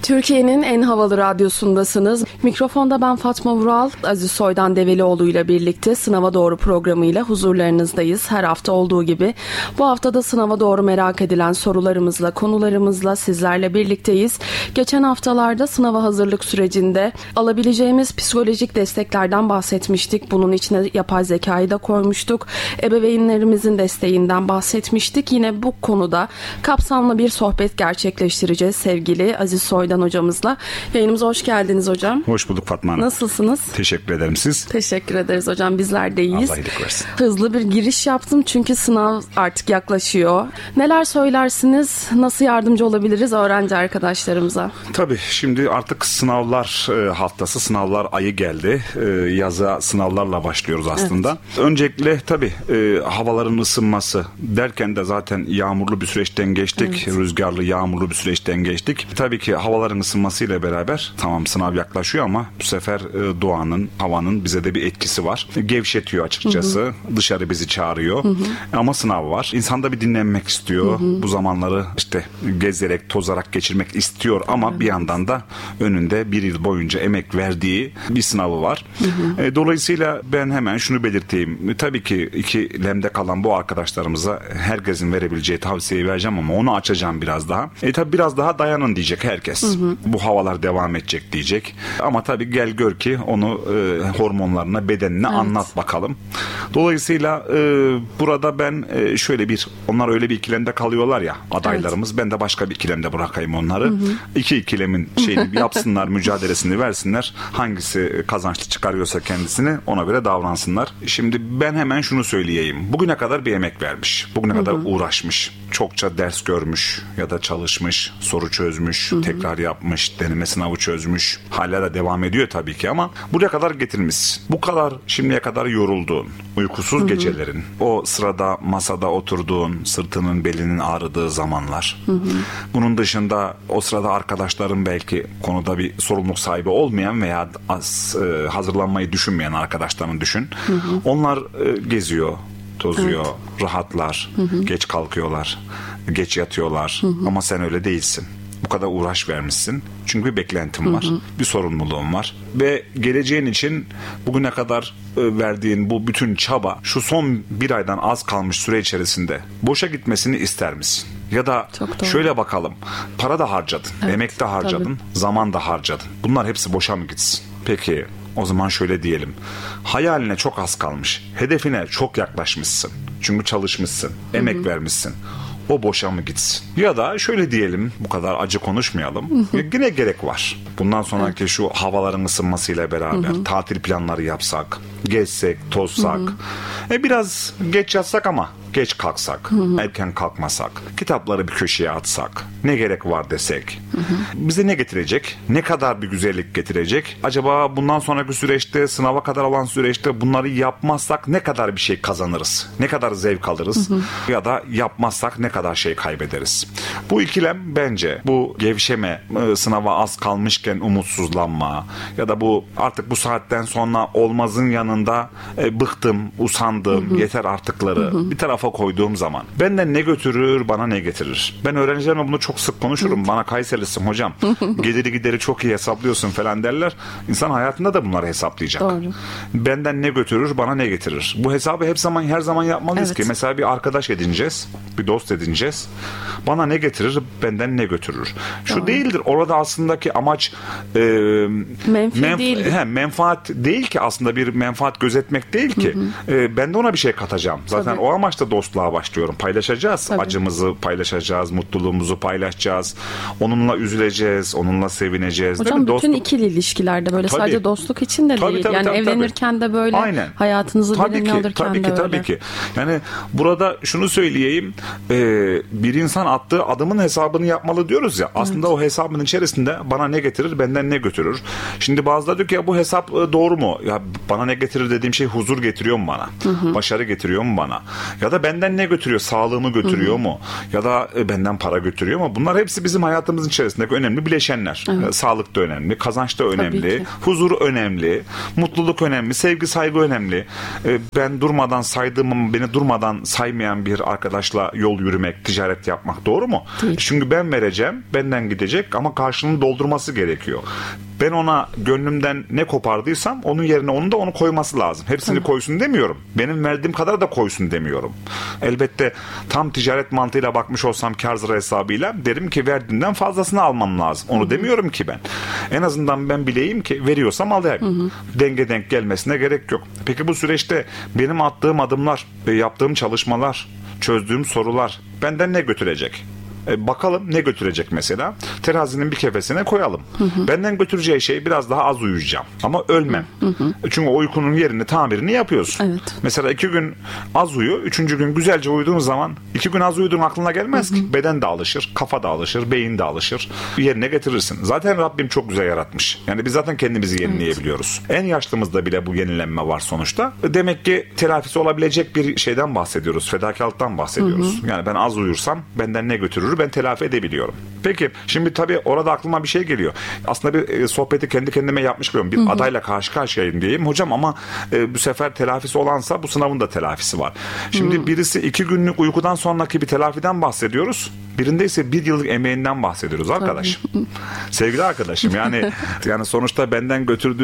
Türkiye'nin en havalı radyosundasınız. Mikrofonda ben Fatma Vural, Aziz Soydan Develioğlu ile birlikte Sınava Doğru programıyla huzurlarınızdayız. Her hafta olduğu gibi bu hafta da sınava doğru merak edilen sorularımızla, konularımızla sizlerle birlikteyiz. Geçen haftalarda sınava hazırlık sürecinde alabileceğimiz psikolojik desteklerden bahsetmiştik. Bunun içine yapay zekayı da koymuştuk. Ebeveynlerimizin desteğinden bahsetmiştik. Yine bu konuda kapsamlı bir sohbet gerçekleştireceğiz sevgili Aziz Soydan hocamızla. Yayınımıza hoş geldiniz hocam. Hoş bulduk Fatma Hanım. Nasılsınız? Teşekkür ederim siz. Teşekkür ederiz hocam. Bizler de iyiyiz. Allah iyilik versin. Hızlı bir giriş yaptım çünkü sınav artık yaklaşıyor. Neler söylersiniz? Nasıl yardımcı olabiliriz öğrenci arkadaşlarımıza? Tabii şimdi artık sınavlar haftası, sınavlar ayı geldi. Yaza sınavlarla başlıyoruz aslında. Evet. Öncelikle tabii havaların ısınması derken de zaten yağmurlu bir süreçten geçtik. Evet. Rüzgarlı, yağmurlu bir süreçten geçtik. Tabii ki havaların ısınmasıyla beraber tamam sınav yaklaşıyor ama bu sefer doğanın, havanın bize de bir etkisi var. Gevşetiyor açıkçası. Hı-hı. Dışarı bizi çağırıyor. Hı-hı. Ama sınav var. İnsan da bir dinlenmek istiyor. Hı-hı. Bu zamanları işte gezerek, tozarak geçirmek istiyor ama evet. Bir yandan da önünde bir yıl boyunca emek verdiği bir sınavı var. Dolayısıyla ben hemen şunu belirteyim. Tabii ki ikilemde kalan bu arkadaşlarımıza herkesin verebileceği tavsiyeyi vereceğim ama onu açacağım biraz daha. Tabii biraz daha dayanın diyecek herkes. Hı-hı. Bu havalar devam edecek diyecek. Ama tabii gel gör ki onu hormonlarına, bedenine evet. Anlat bakalım. Dolayısıyla burada ben şöyle onlar öyle bir ikilemde kalıyorlar ya adaylarımız. Evet. Ben de başka bir ikilemde bırakayım onları. Hı-hı. İki ikilemin şeyini yapsınlar, mücadelesini versinler. Hangisi kazançlı çıkarıyorsa kendisini ona göre davransınlar. Şimdi ben hemen şunu söyleyeyim. Bugüne kadar bir emek vermiş. Bugüne kadar uğraşmış. Çokça ders görmüş ya da çalışmış, soru çözmüş, tekrar yapmış, deneme sınavı çözmüş. Hala da devam ediyor tabii ki ama buraya kadar getirmiş. Bu kadar şimdiye kadar yorulduğun, uykusuz gecelerin, o sırada masada oturduğun, sırtının belinin ağrıdığı zamanlar. Bunun dışında o sırada arkadaşların belki konuda bir sorumluluk sahibi olmayan veya hazırlanmayı düşünmeyen arkadaşlarını düşün. Onlar geziyor, tozuyor, evet. Rahatlar, geç kalkıyorlar, geç yatıyorlar ama sen öyle değilsin. Bu kadar uğraş vermişsin. Çünkü bir beklentin var. Bir sorumluluğun var. Ve geleceğin için bugüne kadar verdiğin bu bütün çaba şu son bir aydan az kalmış süre içerisinde boşa gitmesini ister misin? Ya da şöyle bakalım. Para da harcadın, evet, emek de harcadın, tabii. Zaman da harcadın. Bunlar hepsi boşa mı gitsin? Peki o zaman şöyle diyelim. Hayaline çok az kalmış. Hedefine çok yaklaşmışsın. Çünkü çalışmışsın, emek vermişsin. O boşa mı gitsin? Ya da şöyle diyelim, bu kadar acı konuşmayalım. Yine gerek var. Bundan sonraki şu havaların ısınmasıyla beraber tatil planları yapsak, gezsek, tozsak, biraz geç yatsak ama geç kalksak, erken kalkmasak, kitapları bir köşeye atsak, ne gerek var desek, bize ne getirecek? Ne kadar bir güzellik getirecek? Acaba bundan sonraki süreçte, sınava kadar olan süreçte bunları yapmazsak ne kadar bir şey kazanırız? Ne kadar zevk alırız? Ya da yapmazsak ne kadar şey kaybederiz? Bu ikilem bence bu gevşeme, sınava az kalmışken umutsuzlanma ya da bu artık bu saatten sonra olmazın yanında bıktım, usandım, yeter artıkları bir tarafa koyduğum zaman benden ne götürür, bana ne getirir? Ben öğrencilerime bunu çok sık konuşurum. Bana Kayserilisin hocam. Geliri gideri çok iyi hesaplıyorsun falan derler. İnsan hayatında da bunları hesaplayacak. Doğru. Benden ne götürür, bana ne getirir? Bu hesabı her zaman yapmalıyız ki. Mesela bir arkadaş edineceğiz, bir dost edineceğiz. Bana ne getirir, benden ne götürür? Şu değildir. Orada aslındaki amaç menfaat değil ki, aslında bir menfaat gözetmek değil ki. Ben de ona bir şey katacağım. Zaten o amaçla dostluğa başlıyorum. Paylaşacağız. Tabii. Acımızı paylaşacağız, mutluluğumuzu paylaşacağız. Onunla üzüleceğiz, onunla sevineceğiz. Hocam bütün ikili ilişkilerde böyle sadece dostluk için de değil. Yani evlenirken de böyle, aynen. Hayatınızı birini alırken de öyle. Tabii ki. Yani burada şunu söyleyeyim. Bir insan attığı adımın hesabını yapmalı diyoruz ya. Aslında o hesabın içerisinde bana ne getirir, benden ne götürür? Şimdi bazıları diyor ki ya bu hesap doğru mu? Ya bana ne getirir dediğim şey huzur getiriyor mu bana? Başarı getiriyor mu bana? Ya da da benden ne götürüyor? Sağlığımı götürüyor mu? Ya da benden para götürüyor mu? Bunlar hepsi bizim hayatımızın içerisindeki önemli bileşenler. Sağlık da önemli, kazanç da önemli, huzur önemli, mutluluk önemli, sevgi, saygı önemli. Ben durmadan saydığım ama beni durmadan saymayan bir arkadaşla yol yürümek, ticaret yapmak doğru mu? Değil. Çünkü ben vereceğim, benden gidecek ama karşılığını doldurması gerekiyor. Ben ona gönlümden ne kopardıysam onun yerine onun da onu koyması lazım. Hepsini koysun demiyorum. Benim verdiğim kadar da koysun demiyorum. Elbette tam ticaret mantığıyla bakmış olsam kar zarar hesabıyla derim ki verdiğinden fazlasını almam lazım. Onu demiyorum ki ben. En azından ben bileyim ki veriyorsam alayım. Denge denk gelmesine gerek yok. Peki bu süreçte benim attığım adımlar, yaptığım çalışmalar, çözdüğüm sorular benden ne götürecek? Bakalım ne götürecek mesela? Terazinin bir kefesine koyalım. Benden götüreceği şey biraz daha az uyuyacağım. Ama ölmem. Çünkü uykunun yerini, tamirini yapıyorsun. Evet. Mesela 2 gün az uyu, 3. gün güzelce uyuduğun zaman 2 gün az uyuduğun aklına gelmez ki. Beden de alışır, kafa da alışır, beyin de alışır. Yerine getirirsin. Zaten Rabbim çok güzel yaratmış. Yani biz zaten kendimizi yenileyebiliyoruz. En yaşlımızda bile bu yenilenme var sonuçta. Demek ki telafisi olabilecek bir şeyden bahsediyoruz. Fedakarlıktan bahsediyoruz. Yani ben az uyursam benden ne götürür? Ben telafi edebiliyorum. Peki şimdi tabii orada aklıma bir şey geliyor. Aslında bir sohbeti kendi kendime yapmış gibi bir adayla karşı karşıyayım diyeyim. Hocam ama bu sefer telafisi olansa bu sınavın da telafisi var. Şimdi birisi 2 günlük uykudan sonraki bir telafiden bahsediyoruz. Birinde ise 1 yıllık emeğinden bahsediyoruz arkadaşım. Sevgili arkadaşım yani sonuçta benden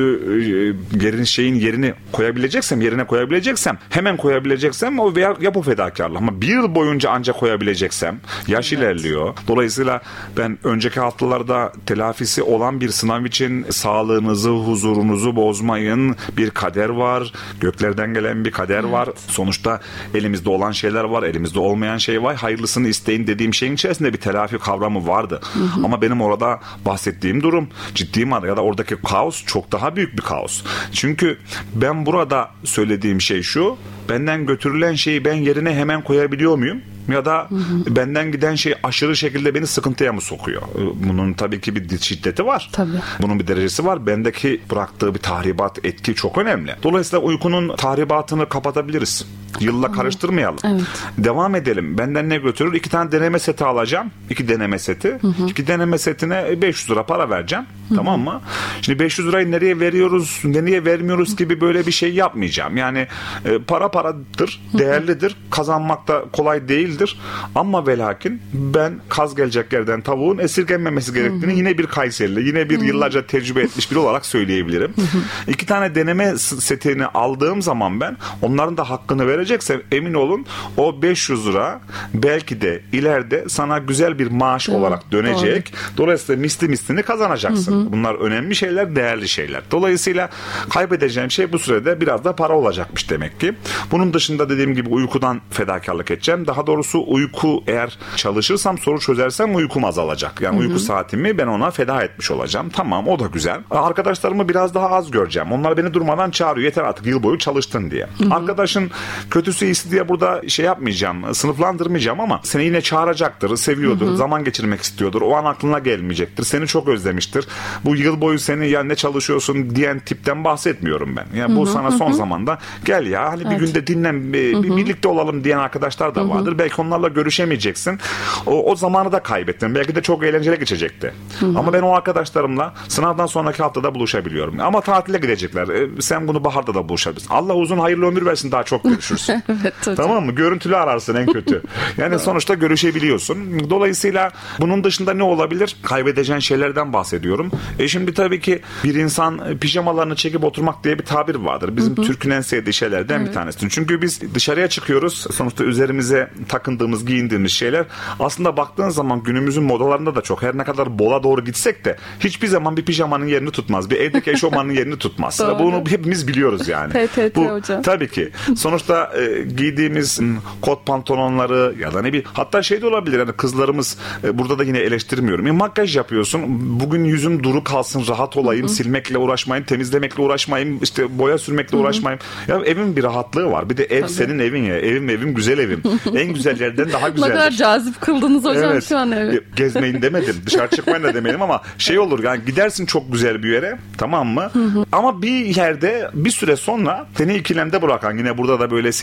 götürdüğü şeyin yerine koyabileceksem hemen koyabileceksem o yap o fedakarlık. Ama 1 yıl boyunca ancak koyabileceksem yaş ilerliyor. Dolayısıyla ben önceki haftalarda telafisi olan bir sınav için sağlığınızı, huzurunuzu bozmayın. Bir kader var. Göklerden gelen bir kader var. Sonuçta elimizde olan şeyler var. Elimizde olmayan şey var. Hayırlısını isteyin dediğim şeyin içerisinde bir telafi kavramı vardı. Ama benim orada bahsettiğim durum ciddi manada ya da oradaki kaos çok daha büyük bir kaos. Çünkü ben burada söylediğim şey şu: benden götürülen şeyi ben yerine hemen koyabiliyor muyum? Ya da benden giden şey aşırı şekilde beni sıkıntıya mı sokuyor? Bunun tabii ki bir şiddeti var. Tabii. Bunun bir derecesi var. Bendeki bıraktığı bir tahribat, etki çok önemli. Dolayısıyla uykunun tahribatını kapatabiliriz. Yılla karıştırmayalım. Evet. Devam edelim. Benden ne götürür? 2 tane deneme seti alacağım. 2 deneme seti. 2 deneme setine 500 lira para vereceğim. Tamam mı? Şimdi 500 lirayı nereye veriyoruz, nereye vermiyoruz gibi böyle bir şey yapmayacağım. Yani para paradır, değerlidir. Kazanmak da kolay değildir. Ama ve lakin ben kaz gelecek yerden tavuğun esirgenmemesi gerektiğini yine bir Kayserili, yine bir yıllarca tecrübe etmiş biri olarak söyleyebilirim. 2 tane deneme setini aldığım zaman ben onların da hakkını vereceksem emin olun o 500 lira belki de ileride sana güzel bir maaş olarak dönecek. Dolayısıyla mislini kazanacaksın. Bunlar önemli şeyler, değerli şeyler. Dolayısıyla kaybedeceğim şey bu sürede biraz da para olacakmış demek ki. Bunun dışında dediğim gibi uykudan fedakarlık edeceğim. Daha doğrusu uyku, eğer çalışırsam, soru çözersem uykum azalacak. Yani uyku saatimi ben ona feda etmiş olacağım. Tamam, o da güzel. Arkadaşlarımı biraz daha az göreceğim. Onlar beni durmadan çağırıyor. Yeter artık, yıl boyu çalıştın diye. Arkadaşın kötüsü iyisi diye burada şey yapmayacağım, sınıflandırmayacağım ama seni yine çağıracaktır, seviyordur, zaman geçirmek istiyordur. O an aklına gelmeyecektir. Seni çok özlemiştir. Bu yıl boyu seni ya ne çalışıyorsun diyen tipten bahsetmiyorum ben. Yani bu sana son zamanda gel ya hani bir günde dinlen, birlikte olalım diyen arkadaşlar da vardır. Belki onlarla görüşemeyeceksin. O zamanı da kaybettin. Belki de çok eğlenceli geçecekti. Ama ben o arkadaşlarımla sınavdan sonraki haftada buluşabiliyorum. Ama tatile gidecekler. Sen bunu baharda da buluşabilirsin. Allah uzun hayırlı ömür versin, daha çok görüşürüz. Evet, tamam mı? Görüntülü ararsın en kötü. Yani sonuçta görüşebiliyorsun. Dolayısıyla bunun dışında ne olabilir? Kaybedeceğin şeylerden bahsediyorum. Şimdi tabii ki bir insan pijamalarını çekip oturmak diye bir tabir vardır. Bizim Türk'ün en sevdiği şeylerden bir tanesi. Çünkü biz dışarıya çıkıyoruz. Sonuçta üzerimize takındığımız, giyindiğimiz şeyler aslında baktığın zaman günümüzün modalarında da çok. Her ne kadar bola doğru gitsek de hiçbir zaman bir pijamanın yerini tutmaz. Bir evdeki eşofmanın yerini tutmaz. Bunu hepimiz biliyoruz yani. PTT hocam. Tabii ki. Sonuçta giydiğimiz kot pantolonları ya da ne bileyim, hatta şey de olabilir. Yani kızlarımız, burada da yine eleştirmiyorum. Makyaj yapıyorsun. Bugün yüzüm duru kalsın, rahat olayım, silmekle uğraşmayayım, temizlemekle uğraşmayayım, işte boya sürmekle uğraşmayayım. Ya evin bir rahatlığı var. Bir de ev senin evin ya. Evim güzel evim. En güzel yerden daha güzeldir. Ne kadar cazip kıldınız hocam şu an. Evet. Gezmeyin demedim. Dışarı çıkmayın da demedim ama şey olur yani, gidersin çok güzel bir yere, tamam mı? Ama bir yerde bir süre sonra seni ikilemde bırakan, yine burada da böyle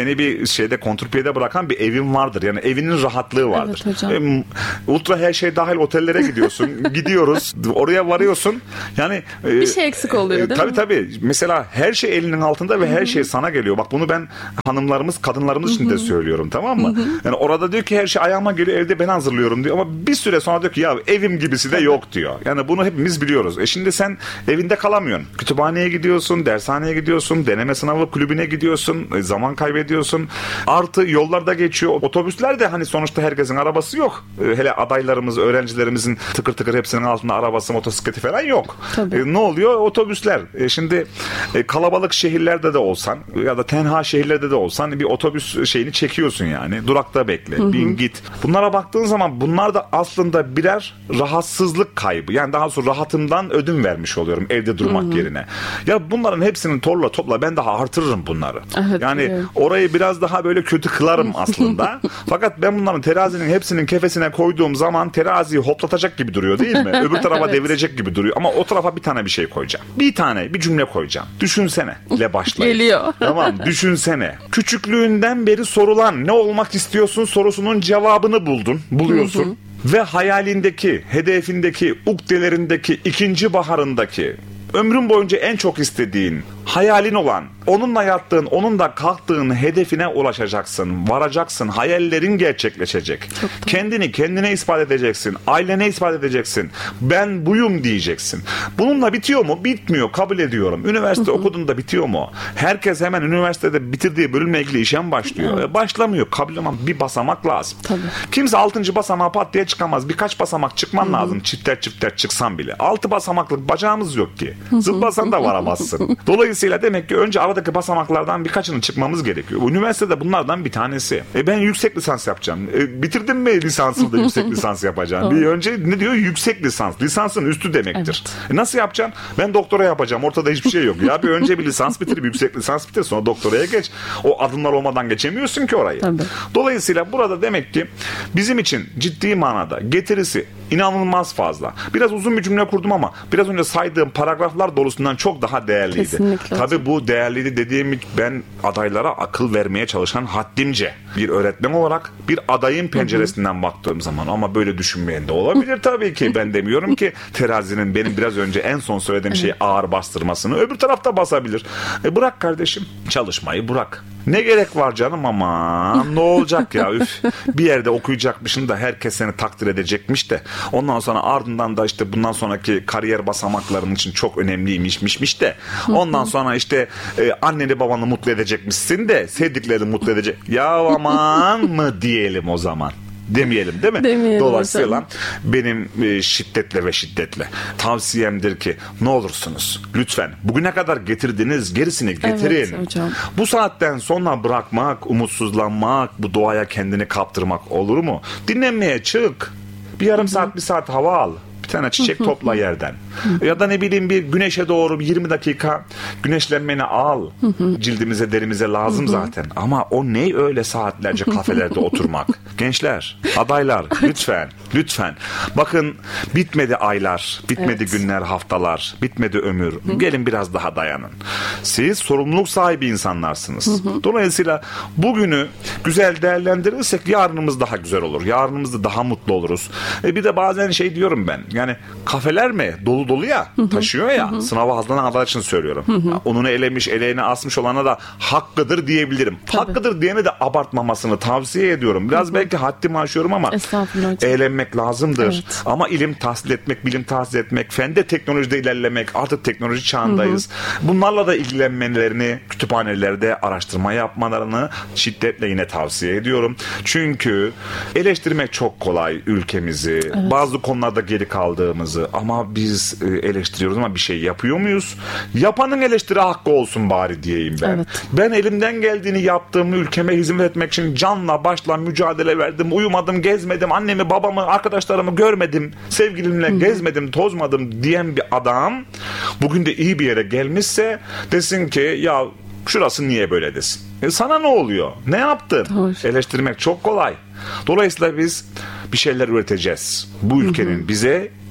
seni bir şeyde kontrpiyede bırakan bir evin vardır. Yani evinin rahatlığı vardır. Evet hocam. Ultra her şey dahil otellere gidiyorsun. Gidiyoruz. Oraya varıyorsun. Yani bir şey eksik oluyor değil mi? Tabii. Mesela her şey elinin altında ve her şey sana geliyor. Bak bunu ben hanımlarımız, kadınlarımız için de söylüyorum, tamam mı? Yani orada diyor ki her şey ayağıma geliyor, evde ben hazırlıyorum diyor. Ama bir süre sonra diyor ki ya evim gibisi de yok diyor. Yani bunu hepimiz biliyoruz. Şimdi sen evinde kalamıyorsun. Kütüphaneye gidiyorsun, dershaneye gidiyorsun, deneme sınavı kulübüne gidiyorsun, zaman kaybediyorsun. Artı yollarda geçiyor. Otobüsler de hani sonuçta herkesin arabası yok. Hele adaylarımız, öğrencilerimizin tıkır tıkır hepsinin altında arabası, motosikleti falan yok. Ne oluyor? Otobüsler. Şimdi kalabalık şehirlerde de olsan ya da tenha şehirlerde de olsan bir otobüs şeyini çekiyorsun yani. Durakta bekle, bin git. Bunlara baktığın zaman bunlar da aslında birer rahatsızlık kaybı. Yani daha sonra rahatımdan ödün vermiş oluyorum evde durmak yerine. Ya bunların hepsinin torla topla ben daha artırırım bunları. Evet, yani orayı biraz daha böyle kötü kılarım aslında. Fakat ben bunların terazinin hepsinin kefesine koyduğum zaman teraziyi hoplatacak gibi duruyor değil mi? Öbür tarafa devirecek gibi duruyor. Ama o tarafa bir tane bir şey koyacağım. Bir cümle koyacağım. Düşünsene ile başlayın. Geliyor. Tamam, düşünsene. Küçüklüğünden beri sorulan ne olmak istiyorsun sorusunun cevabını buluyorsun. Ve hayalindeki, hedefindeki, ukdelerindeki, ikinci baharındaki, ömrün boyunca en çok istediğin, hayalin olan, onunla yattığın, onunla kalktığın hedefine ulaşacaksın, varacaksın, hayallerin gerçekleşecek. Kendine ispat edeceksin, ailene ispat edeceksin. Ben buyum diyeceksin. Bununla bitiyor mu? Bitmiyor, kabul ediyorum. Üniversite okuduğunda bitiyor mu? Herkes hemen üniversitede bitirdiği bölümle ilgili işe mi başlıyor? Başlamıyor, kabul edemem. Bir basamak lazım. Tabii. Kimse 6. basamağa pat diye çıkamaz. Birkaç basamak çıkman lazım. Çifter çıksan bile. 6 basamaklık bacağımız yok ki. Zıplasan da varamazsın. Dolayısıyla demek ki önce aradaki basamaklardan birkaçını çıkmın gerekiyor. Üniversitede bunlardan bir tanesi. Ben yüksek lisans yapacağım. Bitirdim mi lisansını da yüksek lisans yapacağım. Bir önce ne diyor? Yüksek lisans. Lisansın üstü demektir. Evet. Nasıl yapacaksın? Ben doktora yapacağım. Ortada hiçbir şey yok. Ya bir önce bir lisans bitir, bir yüksek lisans bitir, sonra doktoraya geç. O adımlar olmadan geçemiyorsun ki orayı. Tabii. Dolayısıyla burada demek ki bizim için ciddi manada getirisi inanılmaz fazla. Biraz uzun bir cümle kurdum ama biraz önce saydığım paragraflar dolusundan çok daha değerliydi. Kesinlikle. Tabii bu değerliydi dediğim, ben adaylara akıl vermeye çalışan haddimce bir öğretmen olarak bir adayın penceresinden baktığım zaman, ama böyle düşünmeyen de olabilir tabii ki. Ben demiyorum ki terazinin benim biraz önce en son söylediğim şeyi ağır bastırmasını öbür tarafta basabilir. Bırak kardeşim, çalışmayı bırak. Ne gerek var canım, ama ne olacak ya, üf. Bir yerde okuyacakmışsın da herkes seni takdir edecekmiş de ondan sonra ardından da işte bundan sonraki kariyer basamakların için çok önemliymişmiş de ondan sonra işte anneni babanı mutlu edecekmişsin de sevdiklerini mutlu edecek. Ya aman mı diyelim o zaman? Demeyelim değil mi? Demeyelim Dolayısıyla hocam. benim şiddetle ne olur ne olursunuz lütfen bugüne kadar getirdiniz, gerisini getirin. Evet hocam. Bu saatten sonra bırakmak, umutsuzlanmak, bu doğaya kendini kaptırmak olur mu? Dinlenmeye çık. Bir yarım saat, bir saat hava al. Bir tane çiçek topla yerden. Ya da ne bileyim bir güneşe doğru 20 dakika güneşlenmeni al. Cildimize, derimize lazım zaten. Ama o ne öyle saatlerce kafelerde oturmak? Gençler, adaylar, lütfen. Bakın, bitmedi aylar, bitmedi günler, haftalar, bitmedi ömür. Gelin biraz daha dayanın. Siz sorumluluk sahibi insanlarsınız. Dolayısıyla bugünü güzel değerlendirirsek yarınımız daha güzel olur. Yarınımızda daha mutlu oluruz. Bir de bazen şey diyorum ben. Yani kafeler mi? Dolu ya. Taşıyor ya. Sınava hazırlanan adaylar için söylüyorum. Onunu elemiş, eleğini asmış olana da hakkıdır diyebilirim. Tabii. Hakkıdır diyene de abartmamasını tavsiye ediyorum. Biraz belki haddimi aşıyorum ama eğlenmek lazımdır. Evet. Ama ilim tahsil etmek, bilim tahsil etmek, fende teknolojide ilerlemek, artık teknoloji çağındayız. Bunlarla da ilgilenmelerini, kütüphanelerde araştırma yapmalarını şiddetle yine tavsiye ediyorum. Çünkü eleştirmek çok kolay ülkemizi. Evet. Bazı konularda geri kaldığımızı, ama biz eleştiriyoruz ama bir şey yapıyor muyuz? Yapanın eleştiri hakkı olsun bari diyeyim ben. Evet. Ben elimden geldiğini yaptığım, ülkeme hizmet etmek için canla başla mücadele verdim. Uyumadım, gezmedim, annemi, babamı, arkadaşlarımı görmedim, sevgilimle gezmedim, tozmadım diyen bir adam bugün de iyi bir yere gelmişse desin ki ya şurası niye böyle desin. Sana ne oluyor? Ne yaptın? Doğru. Eleştirmek çok kolay. Dolayısıyla biz bir şeyler üreteceğiz. Bu ülkenin bize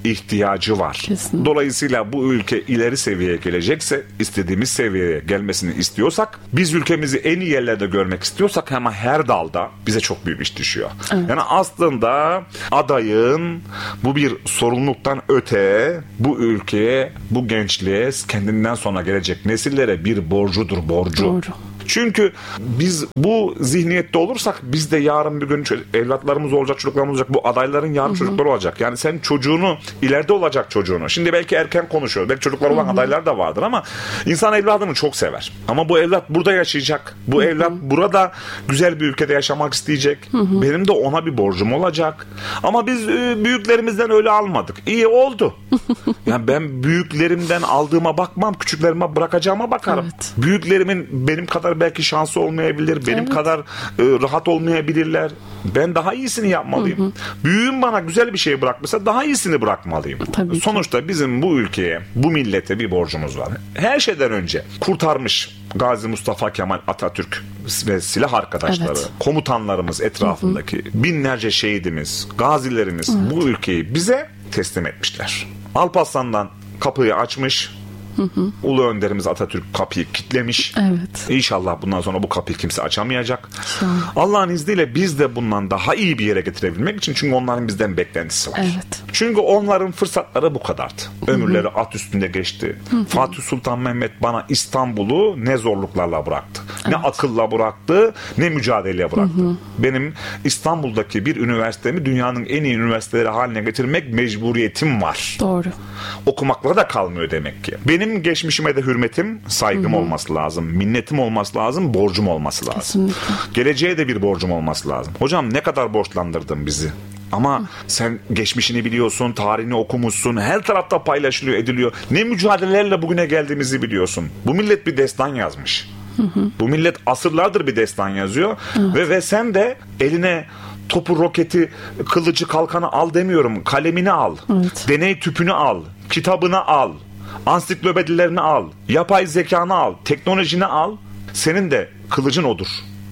ihtiyacı var. Kesinlikle. Dolayısıyla bu ülke ileri seviyeye gelecekse, istediğimiz seviyeye gelmesini istiyorsak, biz ülkemizi en iyi yerlerde görmek istiyorsak ama her dalda bize çok büyük iş düşüyor. Evet. Yani aslında adayın bu bir sorumluluktan öte bu ülkeye, bu gençliğe, kendinden sonra gelecek nesillere bir borcudur, borcu. Doğru. Çünkü biz bu zihniyette olursak biz de yarın bir gün evlatlarımız olacak, çocuklarımız olacak. Bu adayların yarın çocukları olacak. Yani sen çocuğunu, ileride olacak çocuğunu. Şimdi belki erken konuşuyor. Belki çocuklar olan adaylar da vardır ama insan evladını çok sever. Ama bu evlat burada yaşayacak. Bu evlat burada güzel bir ülkede yaşamak isteyecek. Benim de ona bir borcum olacak. Ama biz büyüklerimizden öyle almadık. İyi oldu. Yani ben büyüklerimden aldığıma bakmam, küçüklerime bırakacağıma bakarım. Evet. Büyüklerimin benim kadar belki şansı olmayabilir, benim kadar rahat olmayabilirler. Ben daha iyisini yapmalıyım. Büyüğüm bana güzel bir şey bırakmışsa daha iyisini bırakmalıyım. Tabii ki. Sonuçta bizim bu ülkeye, bu millete bir borcumuz var. Her şeyden önce kurtarmış Gazi Mustafa Kemal Atatürk ve silah arkadaşları, komutanlarımız etrafındaki binlerce şehidimiz, gazilerimiz bu ülkeyi bize teslim etmişler. Alparslan'dan kapıyı açmış, Ulu Önderimiz Atatürk kapıyı kilitlemiş. Evet. İnşallah bundan sonra bu kapıyı kimse açamayacak. Allah'ın izniyle biz de bundan daha iyi bir yere getirebilmek için, çünkü onların bizden beklentisi var. Evet. Çünkü onların fırsatları bu kadardı. Ömürleri at üstünde geçti. Fatih Sultan Mehmet bana İstanbul'u ne zorluklarla bıraktı. Ne akılla bıraktı, ne mücadeleyle bıraktı. Benim İstanbul'daki bir üniversitemi dünyanın en iyi üniversiteleri haline getirmek mecburiyetim var. Doğru. Okumakla da kalmıyor demek ki. Benim geçmişime de hürmetim, saygım olması lazım. Minnetim olması lazım, borcum olması lazım. Kesinlikle. Geleceğe de bir borcum olması lazım. Hocam ne kadar borçlandırdın bizi? Ama sen geçmişini biliyorsun, tarihini okumuşsun, her tarafta paylaşılıyor, ediliyor. Ne mücadelelerle bugüne geldiğimizi biliyorsun. Bu millet bir destan yazmış. Bu millet asırlardır bir destan yazıyor. Ve sen de eline topu, roketi, kılıcı, kalkanı al demiyorum. Kalemini al. Evet. Deney tüpünü al. Kitabını al. Ansiklopedilerini al. Yapay zekanı al. Teknolojini al. Senin de kılıcın odur.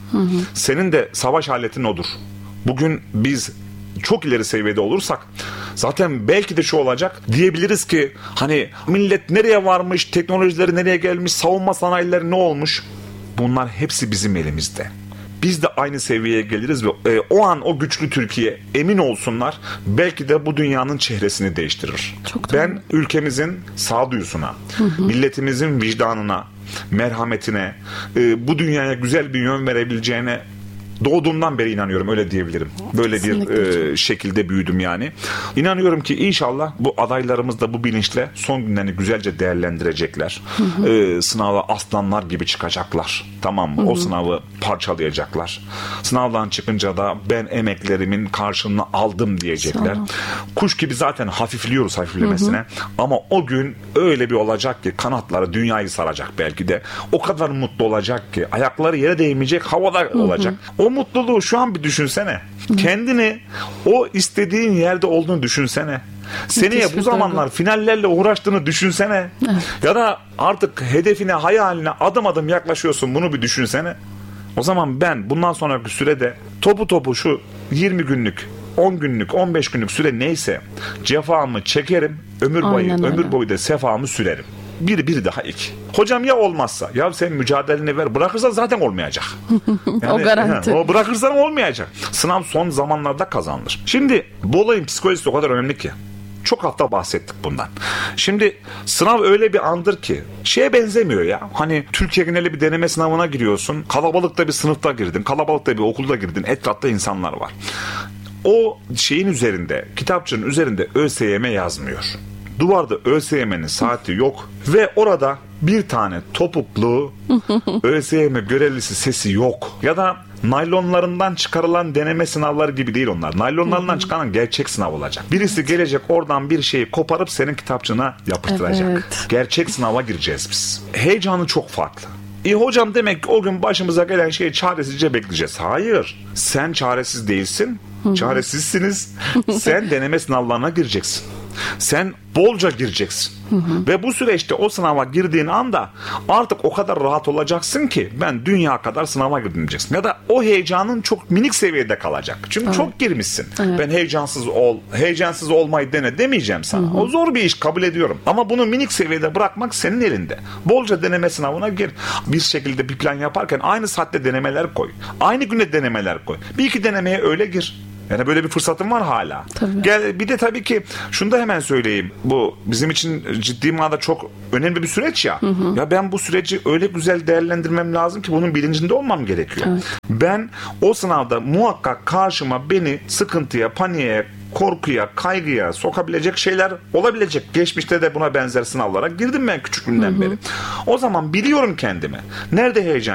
Senin de savaş aletin odur. Bugün biz çok ileri seviyede olursak zaten belki de şu olacak, diyebiliriz ki hani millet nereye varmış, teknolojileri nereye gelmiş, savunma sanayileri ne olmuş? Bunlar hepsi bizim elimizde. Biz de aynı seviyeye geliriz ve o an o güçlü Türkiye, emin olsunlar, belki de bu dünyanın çehresini değiştirir. Ben ülkemizin sağduyusuna, milletimizin vicdanına, merhametine, bu dünyaya güzel bir yön verebileceğine doğduğumdan beri inanıyorum, öyle diyebilirim. Böyle bir şekilde büyüdüm yani. İnanıyorum ki inşallah bu adaylarımız da bu bilinçle son günlerini güzelce değerlendirecekler. Sınava aslanlar gibi çıkacaklar. Tamam mı? O sınavı parçalayacaklar. Sınavdan çıkınca da ben emeklerimin karşılığını aldım diyecekler. Kuş gibi zaten hafifliyoruz hafiflemesine. Ama o gün öyle bir olacak ki kanatları dünyayı saracak belki de. O kadar mutlu olacak ki ayakları yere değmeyecek, havada olacak. O mutluluğu şu an bir düşünsene. Kendini o istediğin yerde olduğunu düşünsene. Seneye bu zamanlar finallerle uğraştığını düşünsene. Ya da artık hedefine, hayaline adım adım yaklaşıyorsun, bunu bir düşünsene. O zaman ben bundan sonraki sürede topu şu 20 günlük, 10 günlük, 15 günlük süre neyse cefamı çekerim, ömür boyu da sefamı sürerim. Bir daha iki. Hocam ya olmazsa? Ya sen mücadeleni ver. Bırakırsan zaten olmayacak. Yani, o garanti. O bırakırsan olmayacak. Sınav son zamanlarda kazanılır. Şimdi bu olayın psikolojisi o kadar önemli ki. Çok hafta bahsettik bundan. Şimdi sınav öyle bir andır ki şeye benzemiyor ya. Hani Türkiye geneli bir deneme sınavına giriyorsun. Kalabalıkta bir sınıfta girdin. Kalabalıkta bir okulda girdin. Etrafta insanlar var. O şeyin üzerinde, kitapçının üzerinde ÖSYM yazmıyor. Duvarda ÖSYM'nin saati yok ve orada bir tane topuklu ÖSYM görevlisi sesi yok. Ya da naylonlarından çıkarılan deneme sınavları gibi değil onlar. Naylonlarından çıkaran gerçek sınav olacak. Birisi gelecek oradan bir şeyi koparıp senin kitapçığına yapıştıracak. Evet. Gerçek sınava gireceğiz biz. Heyecanı çok farklı. Hocam demek ki o gün başımıza gelen şeyi çaresizce bekleyeceğiz. Hayır. Sen çaresiz değilsin. Çaresizsiniz. Sen deneme sınavlarına gireceksin. Sen bolca gireceksin. Ve bu süreçte o sınava girdiğin anda artık o kadar rahat olacaksın ki ben dünya kadar sınava girdim diyeceksin. Ya da o heyecanın çok minik seviyede kalacak. Çünkü çok girmişsin. Ben heyecansız olmayı dene demeyeceğim sana. O zor bir iş, kabul ediyorum. Ama bunu minik seviyede bırakmak senin elinde. Bolca deneme sınavına gir. Bir şekilde bir plan yaparken aynı saatte denemeler koy. Aynı güne denemeler koy. Bir iki denemeye öyle gir. Yani böyle bir fırsatım var hala. Gel, bir de tabii ki şunu da hemen söyleyeyim. Bu bizim için ciddi manada çok önemli bir süreç ya. Ya ben bu süreci öyle güzel değerlendirmem lazım ki bunun bilincinde olmam gerekiyor. Ben o sınavda muhakkak karşıma beni sıkıntıya, paniğe, korkuya, kaygıya sokabilecek şeyler olabilecek. Geçmişte de buna benzer sınavlara girdim ben küçüklüğümden beri. O zaman biliyorum kendimi. Nerede heyecan